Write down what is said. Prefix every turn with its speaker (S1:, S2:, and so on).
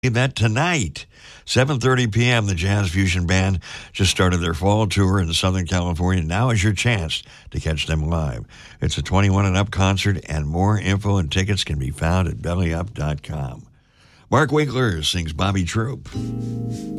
S1: that tonight, 7:30 p.m., the Jazz Fusion Band just started their fall tour in Southern California. Now is your chance to catch them live. It's a 21 and up concert, and more info and tickets can be found at bellyup.com. Mark Winkler sings Bobby Troop.